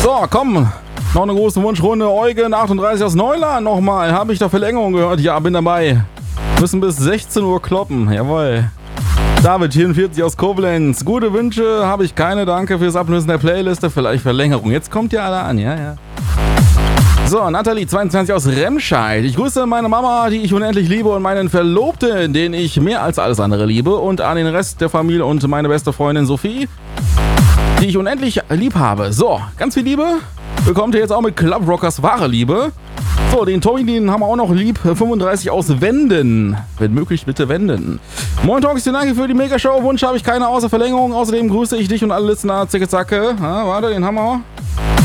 So, komm. Noch eine große Wunschrunde. Eugen 38 aus Neuland nochmal. Habe ich da Verlängerung gehört? Ja, bin dabei. Müssen bis 16 Uhr kloppen. Jawohl. David 44 aus Koblenz. Gute Wünsche habe ich keine. Danke fürs Ablösen der Playliste. Vielleicht Verlängerung. Jetzt kommt ihr alle an. Ja. So, Nathalie 22 aus Remscheid. Ich grüße meine Mama, die ich unendlich liebe, und meinen Verlobten, den ich mehr als alles andere liebe, und an den Rest der Familie und meine beste Freundin Sophie, die ich unendlich lieb habe. So, ganz viel Liebe bekommt ihr jetzt auch mit Club Rockers wahre Liebe. So, den Tommy, den haben wir auch noch lieb. 35 aus Wenden. Wenn möglich, bitte wenden. Moin Talks, danke für die Megashow. Wunsch habe ich keine außer Verlängerung. Außerdem grüße ich dich und alle Listener. Zicke Zacke. Warte, den haben wir.